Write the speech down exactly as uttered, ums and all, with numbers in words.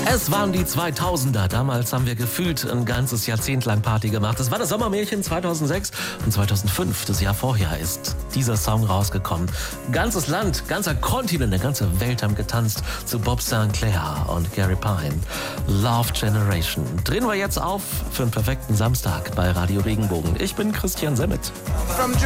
Es waren die zweitausender. Damals haben wir gefühlt ein ganzes Jahrzehnt lang Party gemacht. Das war das Sommermärchen zweitausendsechs und zweitausendfünf, das Jahr vorher, ist dieser Song rausgekommen. Ganzes Land, ganzer Kontinent, eine ganze Welt haben getanzt zu Bob Sinclair und Gary Pine. Love Generation. Drehen wir jetzt auf für einen perfekten Samstag bei Radio Regenbogen. Ich bin Christian Semmet. From